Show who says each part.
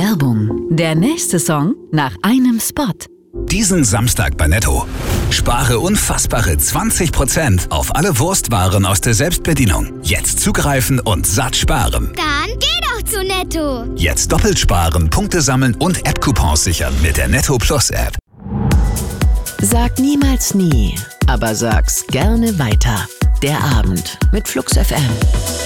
Speaker 1: Werbung. Der nächste Song nach einem Spot.
Speaker 2: Diesen Samstag bei Netto. Spare unfassbare 20% auf alle Wurstwaren aus der Selbstbedienung. Jetzt zugreifen und satt sparen.
Speaker 3: Dann geh doch zu Netto.
Speaker 2: Jetzt doppelt sparen, Punkte sammeln und App-Coupons sichern mit der Netto Plus App.
Speaker 1: Sag niemals nie, aber sag's gerne weiter. Der Abend mit Flux FM.